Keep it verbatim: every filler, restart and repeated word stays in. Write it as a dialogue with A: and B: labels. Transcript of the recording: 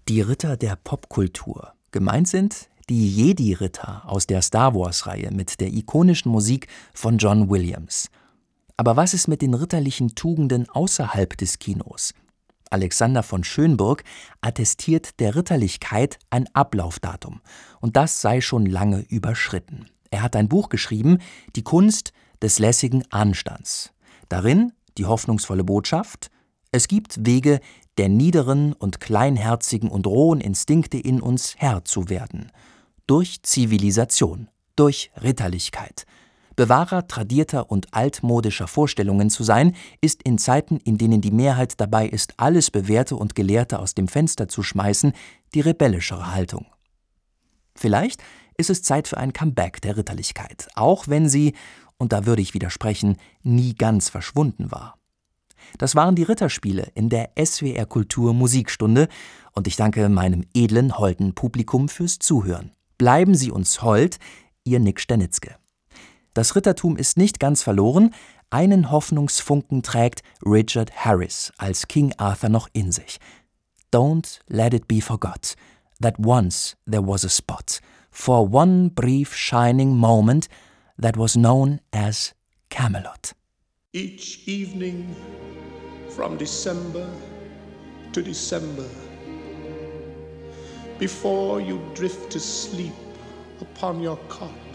A: Die Ritter der Popkultur. Gemeint sind die Jedi-Ritter aus der Star-Wars-Reihe mit der ikonischen Musik von John Williams. Aber was ist mit den ritterlichen Tugenden außerhalb des Kinos? Alexander von Schönburg attestiert der Ritterlichkeit ein Ablaufdatum, und das sei schon lange überschritten. Er hat ein Buch geschrieben, Die Kunst des lässigen Anstands. Darin die hoffnungsvolle Botschaft: Es gibt Wege, der niederen und kleinherzigen und rohen Instinkte in uns Herr zu werden. Durch Zivilisation, durch Ritterlichkeit. Bewahrer tradierter und altmodischer Vorstellungen zu sein, ist in Zeiten, in denen die Mehrheit dabei ist, alles Bewährte und Gelehrte aus dem Fenster zu schmeißen, die rebellischere Haltung. Vielleicht ist es Zeit für ein Comeback der Ritterlichkeit, auch wenn sie, und da würde ich widersprechen, nie ganz verschwunden war. Das waren die Ritterspiele in der S W R Kultur Musikstunde, und ich danke meinem edlen, holden Publikum fürs Zuhören. Bleiben Sie uns hold, Ihr Nick Sternitzke. Das Rittertum ist nicht ganz verloren, einen Hoffnungsfunken trägt Richard Harris als King Arthur noch in sich. Don't let it be forgot, that once there was a spot, for one brief shining moment, that was known as Camelot.
B: Each evening from December to December, before you drift to sleep upon your cot,